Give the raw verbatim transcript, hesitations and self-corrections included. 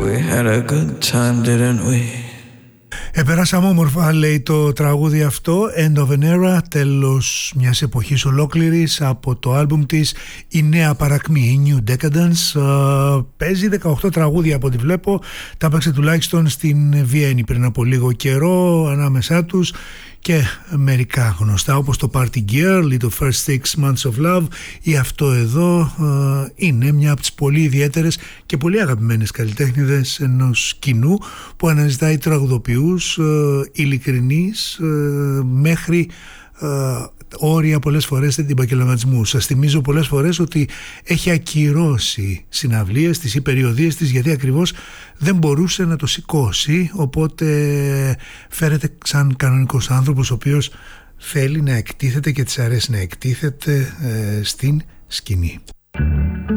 We had a good time, didn't we? Επεράσαμε όμορφα, λέει το τραγούδι αυτό, End of an Era, τέλος μιας εποχής ολόκληρης, από το άλμπουμ της η νέα παρακμή, η New Decadence. uh, παίζει δεκαοκτώ τραγούδια από ό,τι βλέπω, τα παίξε τουλάχιστον στην Βιέννη πριν από λίγο καιρό, ανάμεσά τους και μερικά γνωστά όπως το Party Girl ή το First Six Months of Love, ή αυτό εδώ uh, είναι μια από τις πολύ ιδιαίτερες και πολύ αγαπημένες καλλιτέχνηδες ενός κοινού που αναζητάει τραγουδοποιούς uh, ειλικρινείς uh, μέχρι uh, όρια πολλές φορές δεν την επαγγελματισμού. Σας θυμίζω πολλές φορές ότι έχει ακυρώσει συναυλίες της ή περιοδίες της γιατί ακριβώς δεν μπορούσε να το σηκώσει, οπότε φέρεται σαν κανονικός άνθρωπος ο οποίος θέλει να εκτίθεται και της αρέσει να εκτίθεται ε, στην σκηνή.